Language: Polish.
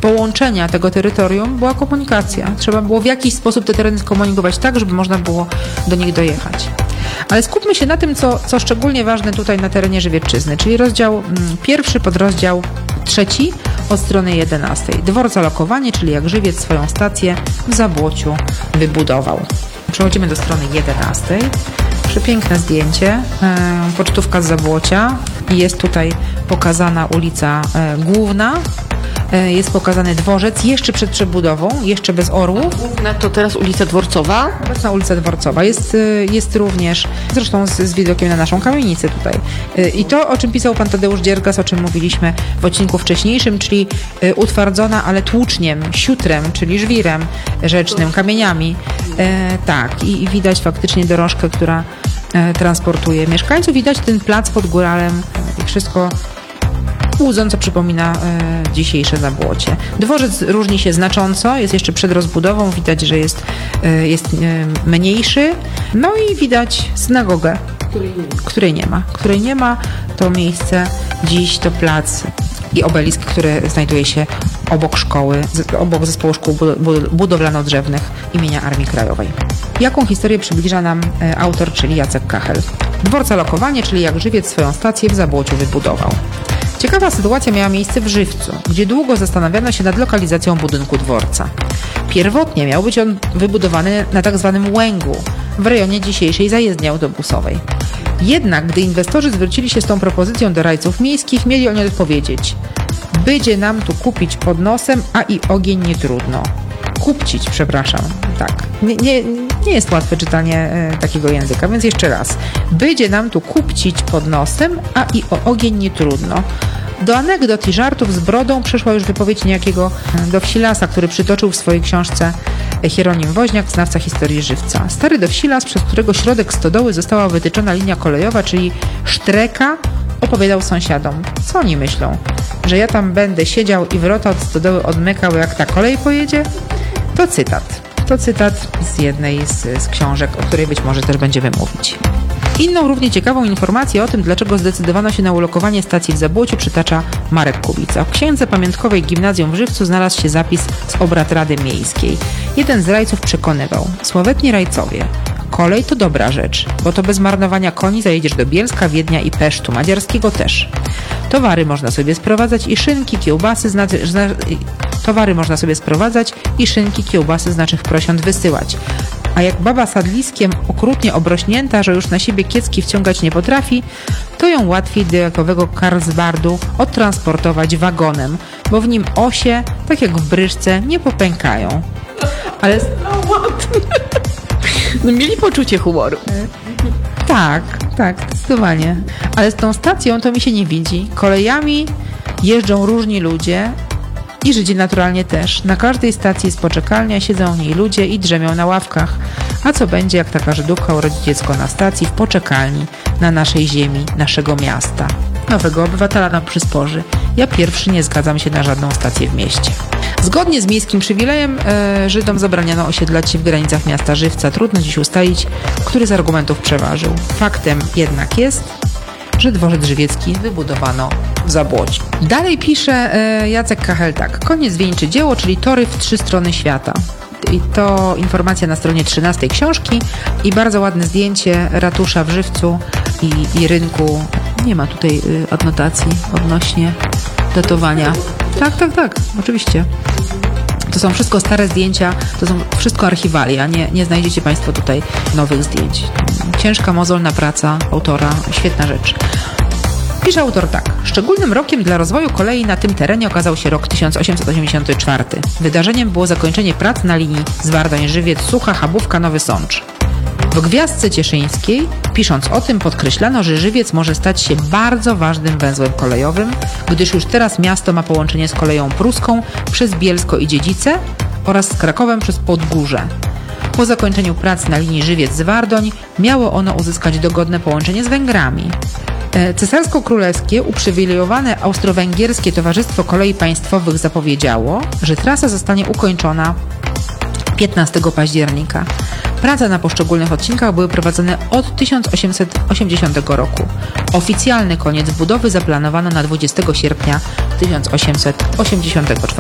połączenia tego terytorium była komunikacja. Trzeba było w jakiś sposób te tereny skomunikować tak, żeby można było do nich dojechać. Ale skupmy się na tym, co szczególnie ważne tutaj na terenie Żywiecczyzny, czyli rozdział 1, podrozdział 3 od strony 11. Dworca Lokowanie, czyli jak Żywiec swoją stację w Zabłociu wybudował. Przechodzimy do strony 11. Przepiękne zdjęcie, pocztówka z Zabłocia i jest tutaj pokazana ulica Główna. Jest pokazany dworzec jeszcze przed przebudową, jeszcze bez orłów. Główna to teraz ulica Dworcowa? Obecna ulica Dworcowa. Jest również, zresztą z widokiem na naszą kamienicę tutaj. I to, o czym pisał pan Tadeusz Dziergas, o czym mówiliśmy w odcinku wcześniejszym, czyli utwardzona, ale tłuczniem, siutrem, czyli żwirem rzecznym, kamieniami. Tak, i widać faktycznie dorożkę, która transportuje mieszkańców. Widać ten plac pod Góralem i wszystko łudząco przypomina dzisiejsze Zabłocie. Dworzec różni się znacząco, jest jeszcze przed rozbudową, widać, że jest mniejszy. No i widać synagogę, której nie ma. To miejsce dziś to plac i obelisk, który znajduje się obok szkoły, obok zespołu szkół budowlano-drzewnych imienia Armii Krajowej. Jaką historię przybliża nam autor, czyli Jacek Kachel? Dworca Lokowanie, czyli jak Żywiec swoją stację w Zabłociu wybudował. Ciekawa sytuacja miała miejsce w Żywcu, gdzie długo zastanawiano się nad lokalizacją budynku dworca. Pierwotnie miał być on wybudowany na tzw. Łęgu, w rejonie dzisiejszej zajezdni autobusowej. Jednak, gdy inwestorzy zwrócili się z tą propozycją do rajców miejskich, mieli oni odpowiedzieć: będzie nam tu kupić pod nosem, a i ogień nie trudno. Kupcić, przepraszam, tak. Nie jest łatwe czytanie takiego języka, więc jeszcze raz. Będzie nam tu kupcić pod nosem, a i o ogień nie trudno. Do anegdot i żartów z brodą przyszła już wypowiedź niejakiego Dowsilasa, który przytoczył w swojej książce Hieronim Woźniak, znawca historii Żywca. Stary Dowsilas, przez którego środek stodoły została wytyczona linia kolejowa, czyli sztreka, opowiadał sąsiadom. Co oni myślą? Że ja tam będę siedział i wrota od stodoły odmykał, jak ta kolej pojedzie? To cytat z jednej z książek, o której być może też będziemy mówić. Inną równie ciekawą informację o tym, dlaczego zdecydowano się na ulokowanie stacji w Zabłociu, przytacza Marek Kubica. W księdze pamiątkowej Gimnazjum w Żywcu znalazł się zapis z obrad Rady Miejskiej. Jeden z rajców przekonywał: sławetni rajcowie, kolej to dobra rzecz, bo to bez marnowania koni zajedziesz do Bielska, Wiednia i Pesztu, Madziarskiego też. Towary można sobie sprowadzać i szynki, kiełbasy z naszych prosiąt wysyłać. A jak baba sadliskiem okrutnie obrośnięta, że już na siebie kiecki wciągać nie potrafi, to ją łatwiej do jakowego Karlsbardu odtransportować wagonem, bo w nim osie, tak jak w bryżce, nie popękają. Ale... No, mieli poczucie humoru. Tak, zdecydowanie. Ale z tą stacją to mi się nie widzi. Kolejami jeżdżą różni ludzie i Żydzi naturalnie też. Na każdej stacji jest poczekalnia, siedzą w niej ludzie i drzemią na ławkach. A co będzie, jak taka Żydówka urodzi dziecko na stacji, w poczekalni, na naszej ziemi, naszego miasta? Nowego obywatela nam przysporzy. Ja pierwszy nie zgadzam się na żadną stację w mieście. Zgodnie z miejskim przywilejem Żydom zabraniano osiedlać się w granicach miasta Żywca. Trudno dziś ustalić, który z argumentów przeważył. Faktem jednak jest, że dworzec żywiecki wybudowano w Zabłociu. Dalej pisze Jacek Kachel tak. Koniec wieńczy dzieło, czyli tory w 3 strony świata. I to informacja na stronie 13 książki i bardzo ładne zdjęcie ratusza w Żywcu i rynku. Nie ma tutaj adnotacji odnośnie datowania. Tak, oczywiście. To są wszystko stare zdjęcia, to są wszystko archiwalia, nie znajdziecie Państwo tutaj nowych zdjęć. Ciężka, mozolna praca autora, świetna rzecz. Pisze autor tak. Szczególnym rokiem dla rozwoju kolei na tym terenie okazał się rok 1884. Wydarzeniem było zakończenie prac na linii Zwardoń-Żywiec, Sucha, Chabówka, Nowy Sącz. W Gwiazdce Cieszyńskiej, pisząc o tym, podkreślano, że Żywiec może stać się bardzo ważnym węzłem kolejowym, gdyż już teraz miasto ma połączenie z koleją pruską przez Bielsko i Dziedzice oraz z Krakowem przez Podgórze. Po zakończeniu prac na linii Żywiec-Zwardoń miało ono uzyskać dogodne połączenie z Węgrami. Cesarsko-królewskie, uprzywilejowane austro-węgierskie Towarzystwo Kolei Państwowych zapowiedziało, że trasa zostanie ukończona 15 października. Prace na poszczególnych odcinkach były prowadzone od 1880 roku. Oficjalny koniec budowy zaplanowano na 20 sierpnia 1884